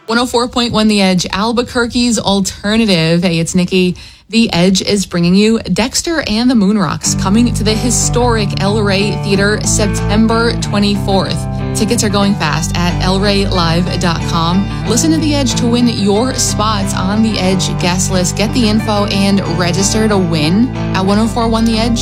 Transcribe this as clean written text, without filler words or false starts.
104.1 The Edge, Albuquerque's alternative. Hey, it's Nikki. The Edge is bringing you Dexter and the Moonrocks, coming to the historic El Rey Theater September 24th. Tickets are going fast at elraylive.com. Listen to The Edge to win your spots on The Edge guest list. Get the info and register to win at 1041 The Edge.